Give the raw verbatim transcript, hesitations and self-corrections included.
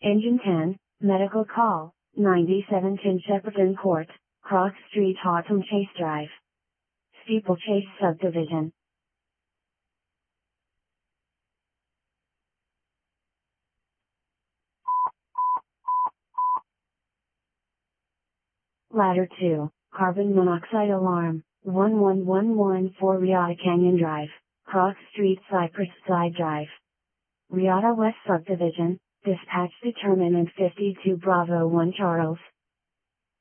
Engine ten, medical call, ninety-seven ten Shepperton Court, Cross Street, Autumn Chase Drive. Steeplechase Subdivision. Ladder two, carbon monoxide alarm, one one one one four Riata Canyon Drive, Cross Street, Cypress Side Drive. Riata West Subdivision, dispatch determinant fifty-two Bravo one Charles.